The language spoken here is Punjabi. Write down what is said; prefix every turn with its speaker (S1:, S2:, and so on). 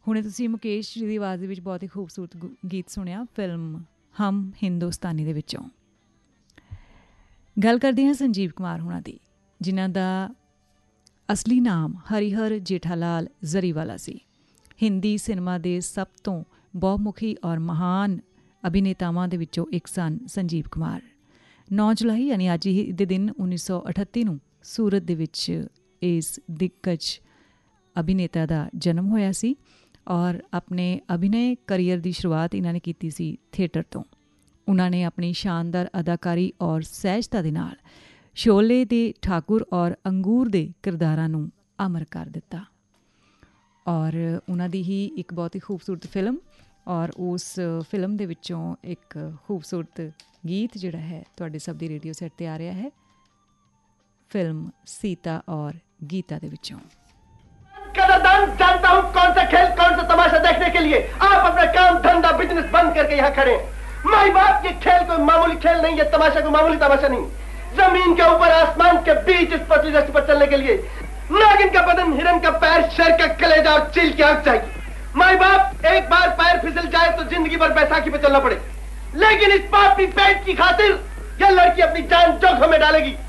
S1: ਹੁਣੇ ਤੁਸੀਂ ਮੁਕੇਸ਼ ਜੀ ਦੀ ਆਵਾਜ਼ ਦੇ ਵਿੱਚ ਬਹੁਤ ਹੀ ਖੂਬਸੂਰਤ ਗੀਤ ਸੁਣਿਆ ਫਿਲਮ ਹਮ ਹਿੰਦੁਸਤਾਨੀ ਦੇ ਵਿੱਚੋਂ। ਗੱਲ ਕਰਦੇ ਹਾਂ ਸੰਜੀਵ ਕੁਮਾਰ ਹੋਣਾ ਦੀ, ਜਿਨ੍ਹਾਂ ਦਾ ਅਸਲੀ ਨਾਮ ਹਰੀਹਰ ਜੇਠਾਲਾਲ ਜ਼ਰੀਵਾਲਾ ਸੀ। ਹਿੰਦੀ ਸਿਨੇਮਾ ਦੇ ਸਭ ਤੋਂ ਬਹੁਮੁਖੀ ਔਰ ਮਹਾਨ ਅਭਿਨੇਤਾਵਾਂ ਦੇ ਵਿੱਚੋਂ ਇੱਕ ਸਨ ਸੰਜੀਵ ਕੁਮਾਰ। 9 ਜੁਲਾਈ ਯਾਨੀ ਅੱਜ ਹੀ ਦੇ ਦਿਨ 1938 ਨੂੰ ਸੂਰਤ ਦੇ ਵਿੱਚ ਇਸ ਦਿੱਗਜ ਅਭਿਨੇਤਾ ਦਾ ਜਨਮ ਹੋਇਆ ਸੀ ਔਰ ਆਪਣੇ ਅਭਿਨੈ ਕਰੀਅਰ ਦੀ ਸ਼ੁਰੂਆਤ ਇਹਨਾਂ ਨੇ ਕੀਤੀ ਸੀ ਥੀਏਟਰ ਤੋਂ। ਉਹਨਾਂ ਨੇ ਆਪਣੀ ਸ਼ਾਨਦਾਰ ਅਦਾਕਾਰੀ ਔਰ ਸਹਿਜਤਾ ਦੇ ਨਾਲ ਸ਼ੋਲੇ ਦੇ ਠਾਕੁਰ ਔਰ ਅੰਗੂਰ ਦੇ ਕਿਰਦਾਰਾਂ ਨੂੰ ਅਮਰ ਕਰ ਦਿੱਤਾ ਔਰ ਉਹਨਾਂ ਦੀ ਹੀ ਇੱਕ ਬਹੁਤ ਹੀ ਖੂਬਸੂਰਤ ਫਿਲਮ ਔਰ ਉਸ ਫਿਲਮ ਦੇ ਵਿੱਚੋਂ ਇੱਕ ਖੂਬਸੂਰਤ ਗੀਤ ਜਿਹੜਾ ਹੈ ਤੁਹਾਡੇ ਸਭ ਦੀ ਰੇਡੀਓ ਸੈੱਟ 'ਤੇ ਆ ਰਿਹਾ ਹੈ, ਫਿਲਮ सीता और गीता ਦੇ ਵਿੱਚੋਂ।
S2: कदरदान जानता हूँ कौन सा खेल कौन सा तमाशा देखने के लिए आप अपना काम धंधा बिजनेस बंद करके यहाँ खड़े हैं। माई बाप, ये खेल कोई मामूली खेल नहीं, ये तमाशा कोई मामूली तमाशा नहीं। जमीन के ऊपर आसमान के बीच इस पतली रस्सी पर चलने के लिए नागिन का बदन, हिरन का पैर, शेर का कलेजा और चील की आंख चाहिए। माई बाप, एक बार पैर फिसल जाए तो जिंदगी भर बैसाखी पे चलना पड़े, लेकिन इस पापी पेट की खातिर यह लड़की अपनी जान जोखिम में डालेगी।